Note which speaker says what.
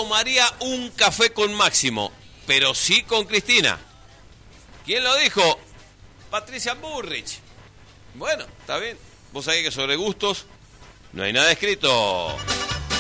Speaker 1: tomaría un café con Máximo, pero sí con Cristina. ¿Quién lo dijo? Patricia Bullrich. Bueno, está bien. Vos sabés que sobre gustos no hay nada escrito.